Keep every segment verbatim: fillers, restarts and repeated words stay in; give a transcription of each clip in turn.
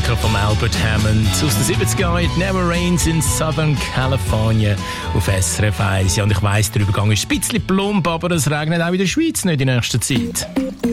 America von Albert Hammond aus den siebziger Jahren. It never rains in Southern California auf S R F eins. Ja, und ich weiss, der Übergang ist ein bisschen plump, aber es regnet auch in der Schweiz nicht in nächster Zeit.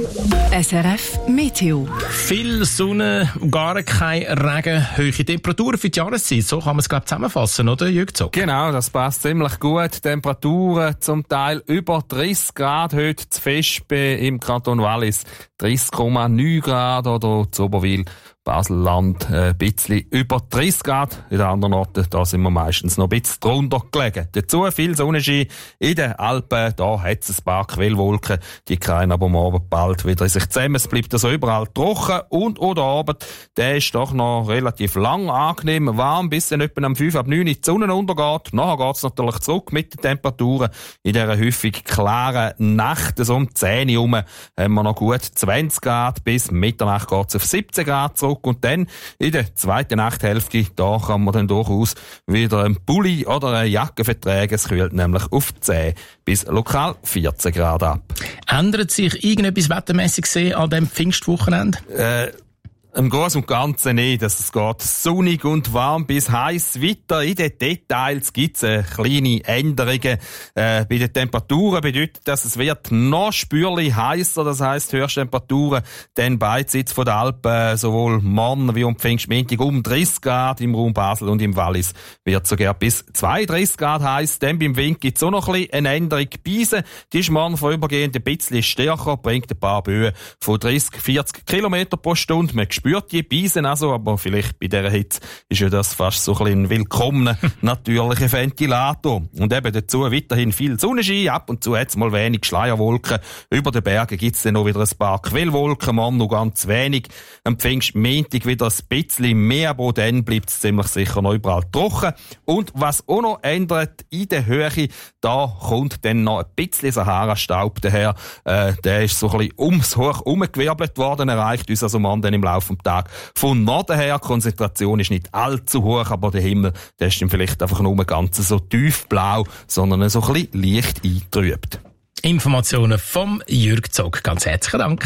S R F Meteo. Viel Sonne, gar kein Regen, hohe Temperaturen für die Jahreszeit. So kann man es, glaube ich, zusammenfassen, oder, Jürg Zock? Genau, das passt ziemlich gut. Temperaturen zum Teil über dreißig Grad heute zu Vespe im Kanton Wallis. dreißig Komma neun Grad oder zu Oberwil, Baselland, äh, ein bisschen über dreißig Grad. In den anderen Orten, da sind wir meistens noch ein bisschen drunter gelegen. Dazu viel Sonnenschein in den Alpen. Da hat es ein paar Quellwolken. Die kreien aber morgen bald wieder in sich zusammen. Es bleibt also überall trocken. Und oder Abend, der ist doch noch relativ lang angenehm warm, bis dann etwa am fünf ab neun die Sonne untergeht. Nachher geht es natürlich zurück mit den Temperaturen. In dieser häufig klaren Nacht, so um zehn Uhr herum, haben wir noch gut zwanzig Grad. Bis Mitternacht geht es auf siebzehn Grad zurück. Und dann in der zweiten Nachthälfte, da kann man dann durchaus wieder einen Pulli oder eine Jacke vertragen. Es kühlt nämlich auf zehn bis lokal vierzehn Grad ab. Ändert sich irgendetwas wettermässig gesehen an diesem Pfingstwochenende? Äh, Im Großen und Ganzen nicht. Es geht sonnig und warm bis heiß weiter. In den Details gibt es äh, kleine Änderungen. Äh, bei den Temperaturen bedeutet das, es wird noch spürlich heißer. Das heisst, Höchsttemperaturen dann beidseits von der Alpen, sowohl morgen wie am Pfingstmontag um dreißig Grad im Raum Basel und im Wallis wird sogar bis zweiunddreißig Grad heiß. Dann beim Wind gibt es auch noch ein bisschen eine Änderung. Beise, die ist morgen vorübergehend ein bisschen stärker, bringt ein paar Böen von dreißig, vierzig Kilometer pro Stunde. Man spürt die Beisen also, aber vielleicht bei dieser Hitze ist ja das fast so ein bisschen ein willkommener, natürlicher Ventilator. Und eben dazu weiterhin viel Sonnenschein, ab und zu hat es mal wenig Schleierwolken. Über den Bergen gibt es dann noch wieder ein paar Quellwolken, man noch ganz wenig. Am Pfingstmontag wieder ein bisschen mehr, aber dann bleibt es ziemlich sicher noch überall trocken. Und was auch noch ändert in der Höhe, da kommt dann noch ein bisschen Sahara-Staub daher. Äh, der ist so ein bisschen ums Hoch umgewirbelt worden, erreicht uns also man dann im Laufe des Tages von Norden her. Die Konzentration ist nicht allzu hoch, aber der Himmel, der ist dann vielleicht einfach nur ganz so tiefblau, sondern so ein bisschen leicht eingetrübt. Informationen vom Jürg Zock. Ganz herzlichen Dank.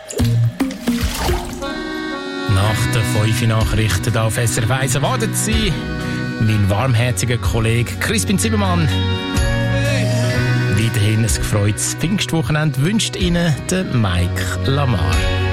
Nach den fünf Nachrichten auf S R F eins erwartet Sie mein warmherziger Kollege Crispin Zimmermann. Weiterhin ein gefreutes Pfingstwochenende wünscht Ihnen der Mike Lamar.